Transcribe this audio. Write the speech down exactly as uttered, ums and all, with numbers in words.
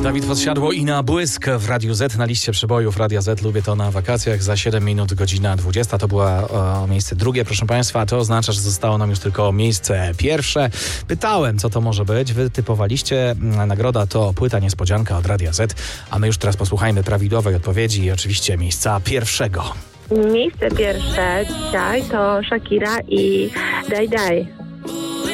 Dawid Podsiadło i Na błysk w Radiu Z, na liście przebojów Radia Z. Lubię to na wakacjach. Za siedem minut godzina dwudziesta. To była o, miejsce drugie, proszę Państwa. To oznacza, że zostało nam już tylko miejsce pierwsze. Pytałem, co to może być. Wy typowaliście. Nagroda to płyta niespodzianka od Radia Z. A my już teraz posłuchajmy prawidłowej odpowiedzi i oczywiście miejsca pierwszego. Miejsce pierwsze dzisiaj to Shakira i Daj Daj.